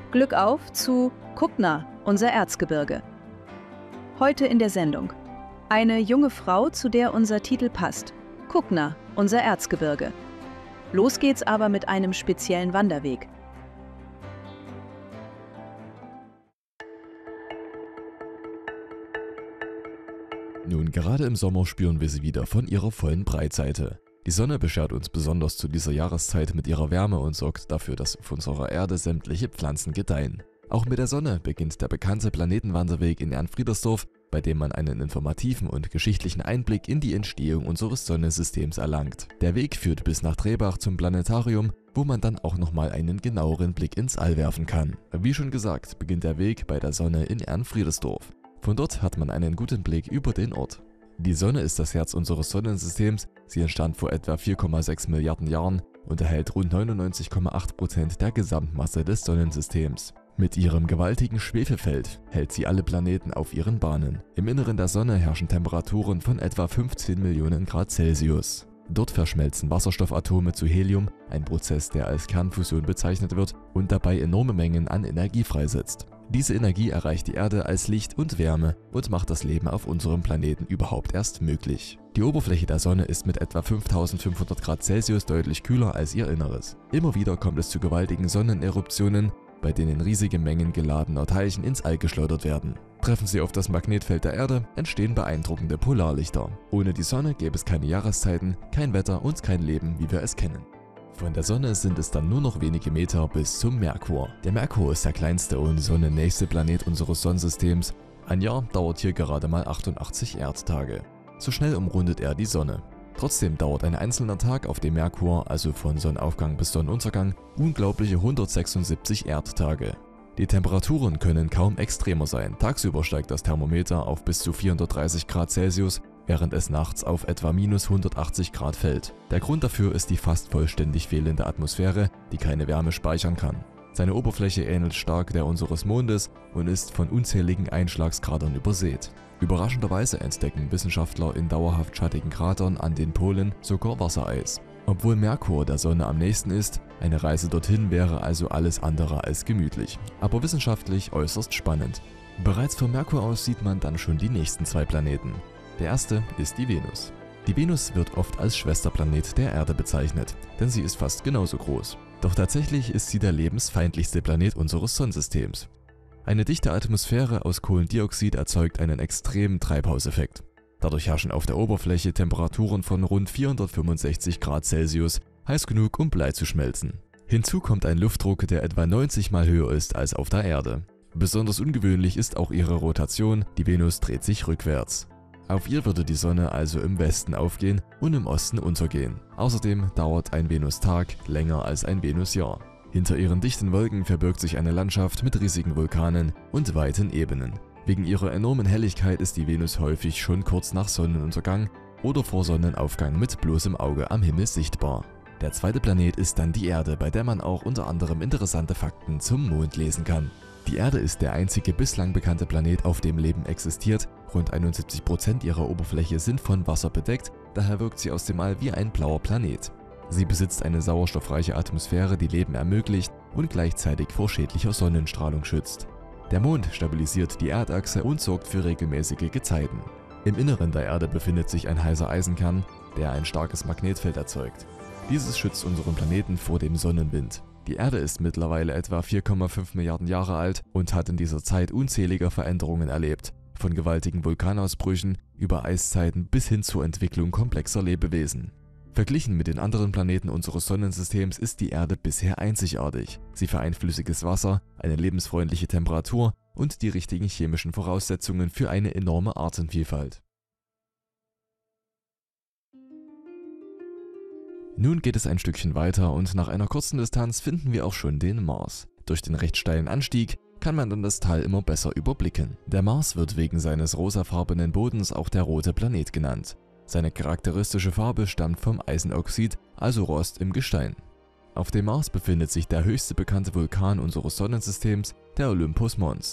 Glück auf zu Cupna, unser Erzgebirge. Heute in der Sendung: eine junge Frau, zu der unser Titel passt. Cupna, unser Erzgebirge. Los geht's aber mit einem speziellen Wanderweg. Nun, gerade im Sommer spüren wir sie wieder von ihrer vollen Breitseite. Die Sonne beschert uns besonders zu dieser Jahreszeit mit ihrer Wärme und sorgt dafür, dass auf unserer Erde sämtliche Pflanzen gedeihen. Auch mit der Sonne beginnt der bekannte Planetenwanderweg in Ehrenfriedersdorf, bei dem man einen informativen und geschichtlichen Einblick in die Entstehung unseres Sonnensystems erlangt. Der Weg führt bis nach Trebach zum Planetarium, wo man dann auch nochmal einen genaueren Blick ins All werfen kann. Wie schon gesagt, beginnt der Weg bei der Sonne in Ehrenfriedersdorf. Von dort hat man einen guten Blick über den Ort. Die Sonne ist das Herz unseres Sonnensystems. Sie entstand vor etwa 4,6 Milliarden Jahren und erhält rund 99,8% der Gesamtmasse des Sonnensystems. Mit ihrem gewaltigen Schwefelfeld hält sie alle Planeten auf ihren Bahnen. Im Inneren der Sonne herrschen Temperaturen von etwa 15 Millionen Grad Celsius. Dort verschmelzen Wasserstoffatome zu Helium, ein Prozess, der als Kernfusion bezeichnet wird und dabei enorme Mengen an Energie freisetzt. Diese Energie erreicht die Erde als Licht und Wärme und macht das Leben auf unserem Planeten überhaupt erst möglich. Die Oberfläche der Sonne ist mit etwa 5500 Grad Celsius deutlich kühler als ihr Inneres. Immer wieder kommt es zu gewaltigen Sonneneruptionen, bei denen riesige Mengen geladener Teilchen ins All geschleudert werden. Treffen sie auf das Magnetfeld der Erde, entstehen beeindruckende Polarlichter. Ohne die Sonne gäbe es keine Jahreszeiten, kein Wetter und kein Leben, wie wir es kennen. Von der Sonne sind es dann nur noch wenige Meter bis zum Merkur. Der Merkur ist der kleinste und sonnennächste Planet unseres Sonnensystems. Ein Jahr dauert hier gerade mal 88 Erdtage. So schnell umrundet er die Sonne. Trotzdem dauert ein einzelner Tag auf dem Merkur, also von Sonnenaufgang bis Sonnenuntergang, unglaubliche 176 Erdtage. Die Temperaturen können kaum extremer sein. Tagsüber steigt das Thermometer auf bis zu 430 Grad Celsius, während es nachts auf etwa minus 180 Grad fällt. Der Grund dafür ist die fast vollständig fehlende Atmosphäre, die keine Wärme speichern kann. Seine Oberfläche ähnelt stark der unseres Mondes und ist von unzähligen Einschlagskratern übersät. Überraschenderweise entdecken Wissenschaftler in dauerhaft schattigen Kratern an den Polen sogar Wassereis. Obwohl Merkur der Sonne am nächsten ist, eine Reise dorthin wäre also alles andere als gemütlich, aber wissenschaftlich äußerst spannend. Bereits vom Merkur aus sieht man dann schon die nächsten zwei Planeten. Der erste ist die Venus. Die Venus wird oft als Schwesterplanet der Erde bezeichnet, denn sie ist fast genauso groß. Doch tatsächlich ist sie der lebensfeindlichste Planet unseres Sonnensystems. Eine dichte Atmosphäre aus Kohlendioxid erzeugt einen extremen Treibhauseffekt. Dadurch herrschen auf der Oberfläche Temperaturen von rund 465 Grad Celsius, heiß genug, um Blei zu schmelzen. Hinzu kommt ein Luftdruck, der etwa 90 Mal höher ist als auf der Erde. Besonders ungewöhnlich ist auch ihre Rotation, die Venus dreht sich rückwärts. Auf ihr würde die Sonne also im Westen aufgehen und im Osten untergehen. Außerdem dauert ein Venustag länger als ein Venusjahr. Hinter ihren dichten Wolken verbirgt sich eine Landschaft mit riesigen Vulkanen und weiten Ebenen. Wegen ihrer enormen Helligkeit ist die Venus häufig schon kurz nach Sonnenuntergang oder vor Sonnenaufgang mit bloßem Auge am Himmel sichtbar. Der zweite Planet ist dann die Erde, bei der man auch unter anderem interessante Fakten zum Mond lesen kann. Die Erde ist der einzige bislang bekannte Planet, auf dem Leben existiert. Rund 71% ihrer Oberfläche sind von Wasser bedeckt, daher wirkt sie aus dem All wie ein blauer Planet. Sie besitzt eine sauerstoffreiche Atmosphäre, die Leben ermöglicht und gleichzeitig vor schädlicher Sonnenstrahlung schützt. Der Mond stabilisiert die Erdachse und sorgt für regelmäßige Gezeiten. Im Inneren der Erde befindet sich ein heißer Eisenkern, der ein starkes Magnetfeld erzeugt. Dieses schützt unseren Planeten vor dem Sonnenwind. Die Erde ist mittlerweile etwa 4,5 Milliarden Jahre alt und hat in dieser Zeit unzählige Veränderungen erlebt, von gewaltigen Vulkanausbrüchen über Eiszeiten bis hin zur Entwicklung komplexer Lebewesen. Verglichen mit den anderen Planeten unseres Sonnensystems ist die Erde bisher einzigartig. Sie vereint flüssiges Wasser, eine lebensfreundliche Temperatur und die richtigen chemischen Voraussetzungen für eine enorme Artenvielfalt. Nun geht es ein Stückchen weiter und nach einer kurzen Distanz finden wir auch schon den Mars. Durch den recht steilen Anstieg kann man dann das Tal immer besser überblicken. Der Mars wird wegen seines rosafarbenen Bodens auch der rote Planet genannt. Seine charakteristische Farbe stammt vom Eisenoxid, also Rost im Gestein. Auf dem Mars befindet sich der höchste bekannte Vulkan unseres Sonnensystems, der Olympus Mons.